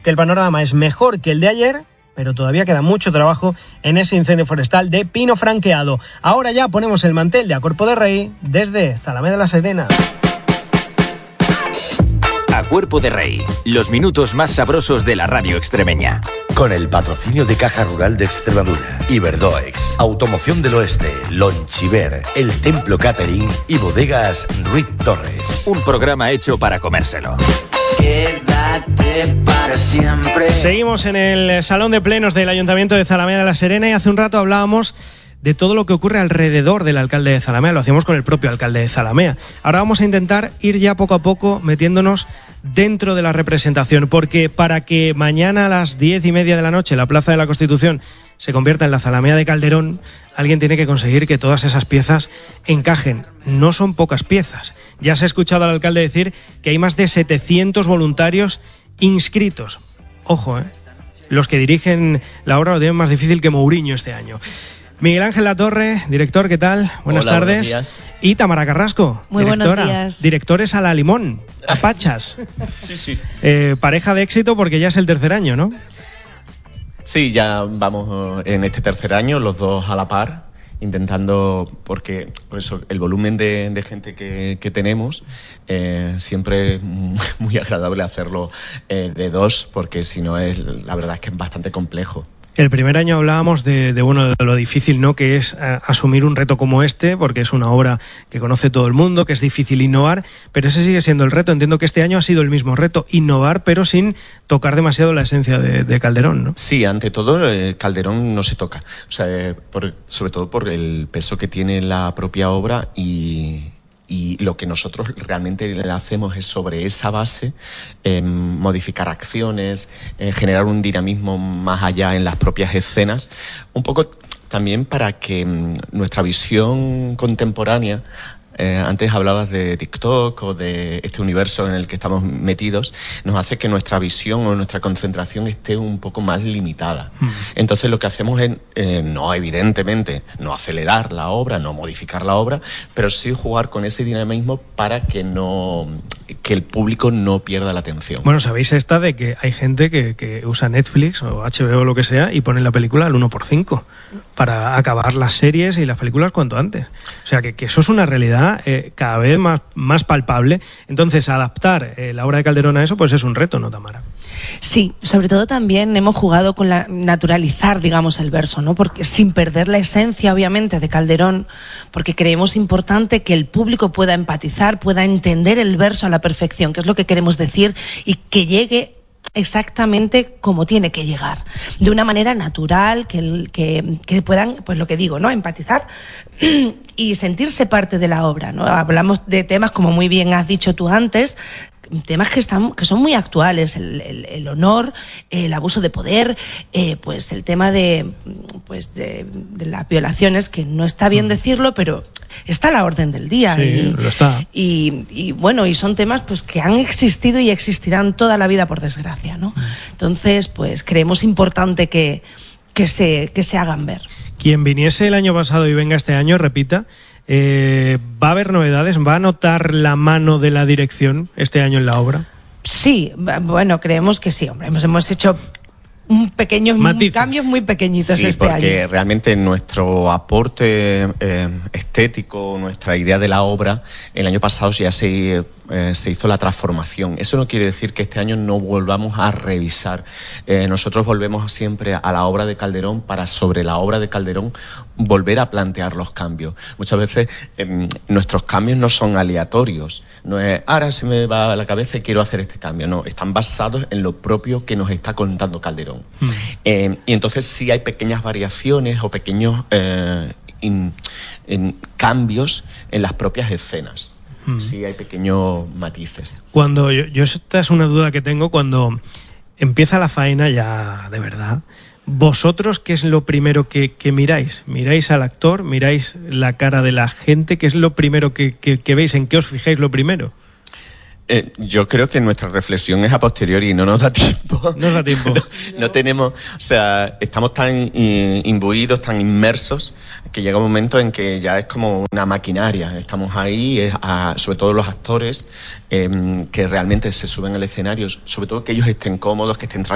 que el panorama es mejor que el de ayer, pero todavía queda mucho trabajo en ese incendio forestal de pino franqueado. Ahora ya ponemos el mantel de A Cuerpo de Rey desde Zalamea de la Serena. A Cuerpo de Rey, los minutos más sabrosos de la radio extremeña. Con el patrocinio de Caja Rural de Extremadura, Iberdoex, Automoción del Oeste, Lonchiver, El Templo Catering y Bodegas Ruiz Torres. Un programa hecho para comérselo. Quédate para siempre. Seguimos en el Salón de Plenos del Ayuntamiento de Zalamea de la Serena y hace un rato hablábamos de todo lo que ocurre alrededor del alcalde de Zalamea. Lo hacíamos con el propio alcalde de Zalamea. Ahora vamos a intentar ir ya poco a poco metiéndonos dentro de la representación, porque para que mañana a las 10:30 de la noche la Plaza de la Constitución se convierta en la Zalamea de Calderón, alguien tiene que conseguir que todas esas piezas encajen. No son pocas piezas. Ya se ha escuchado al alcalde decir que hay más de 700 voluntarios inscritos. Ojo, los que dirigen la obra lo tienen más difícil que Mourinho este año. Miguel Ángel Latorre, director, ¿qué tal? Buenas tardes. Buenos días. Y Tamara Carrasco, muy directora. Buenos días. Directores a la limón, a pachas. Sí. Pareja de éxito porque ya es el tercer año, ¿no? Sí, ya vamos en este tercer año, los dos a la par, intentando, porque por eso el volumen de gente que tenemos, siempre es muy agradable hacerlo de dos, porque si no, la verdad es que es bastante complejo. El primer año hablábamos de lo difícil, ¿no?, que es asumir un reto como este, porque es una obra que conoce todo el mundo, que es difícil innovar, pero ese sigue siendo el reto. Entiendo que este año ha sido el mismo reto, innovar, pero sin tocar demasiado la esencia de Calderón, ¿no? Sí, ante todo, Calderón no se toca. O sea, sobre todo por el peso que tiene la propia obra y lo que nosotros realmente le hacemos es sobre esa base modificar acciones, generar un dinamismo más allá en las propias escenas, un poco también para que nuestra visión contemporánea, antes hablabas de TikTok o de este universo en el que estamos metidos, nos hace que nuestra visión o nuestra concentración esté un poco más limitada. Entonces lo que hacemos es, no evidentemente, no acelerar la obra, no modificar la obra, pero sí jugar con ese dinamismo para que el público no pierda la atención. Bueno, sabéis esta de que hay gente que usa Netflix o HBO o lo que sea y pone la película al 1x5 para acabar las series y las películas cuanto antes. O sea, que eso es una realidad cada vez más palpable. Entonces, adaptar la obra de Calderón a eso, pues es un reto, ¿no, Tamara? Sí, sobre todo también hemos jugado con naturalizar, digamos, el verso, ¿no? Porque sin perder la esencia, obviamente, de Calderón, porque creemos importante que el público pueda empatizar, pueda entender el verso a la perfección, que es lo que queremos decir, y que llegue exactamente como tiene que llegar, de una manera natural, que puedan, pues lo que digo, ¿no?, empatizar y sentirse parte de la obra, ¿no? Hablamos de temas, como muy bien has dicho tú antes, temas que son muy actuales, el honor, el abuso de poder, pues el tema de las violaciones, que no está bien decirlo, pero está a la orden del día. Sí, lo está. Y bueno, y son temas pues que han existido y existirán toda la vida, por desgracia, ¿no? Entonces, pues creemos importante que se hagan ver. Quien viniese el año pasado y venga este año, repita, ¿va a haber novedades? ¿Va a notar la mano de la dirección este año en la obra? Sí, bueno, creemos que sí, hombre. Hemos hecho cambios muy pequeñitos sí, este año. Sí, porque realmente nuestro aporte estético, nuestra idea de la obra, el año pasado ya se hizo la transformación. Eso no quiere decir que este año no volvamos a revisar. Nosotros volvemos siempre a la obra de Calderón para, sobre la obra de Calderón, volver a plantear los cambios. Muchas veces nuestros cambios no son aleatorios. No es, ahora se me va a la cabeza y quiero hacer este cambio. No, están basados en lo propio que nos está contando Calderón. Y entonces sí hay pequeñas variaciones o pequeños cambios en las propias escenas. Sí hay pequeños matices. Cuando yo esta es una duda que tengo, cuando empieza la faena ya de verdad, ¿vosotros qué es lo primero que miráis? ¿Miráis al actor? ¿Miráis la cara de la gente? ¿Qué es lo primero que veis? ¿En qué os fijáis lo primero? Yo creo que nuestra reflexión es a posteriori y no nos da tiempo. No nos da tiempo. No tenemos, o sea, estamos tan imbuidos, tan inmersos, que llega un momento en que ya es como una maquinaria. Estamos ahí, sobre todo los actores, que realmente se suben al escenario, sobre todo que ellos estén cómodos, que estén